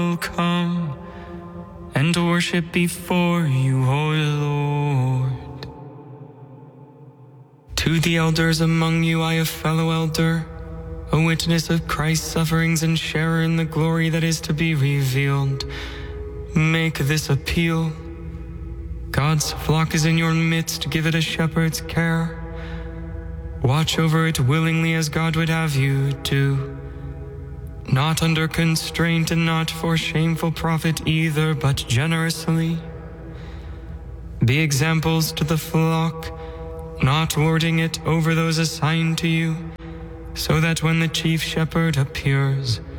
come and worship before you, O Lord. To the elders among you, I, a fellow elder, a witness of Christ's sufferings and sharer in the glory that is to be revealed, make this appeal. God's flock is in your midst, give it a shepherd's care. Watch over it willingly as God would have you do, not under constraint and not for shameful profit either, but generously. Be examples to the flock, not lording it over those assigned to you, so that when the chief shepherd appears,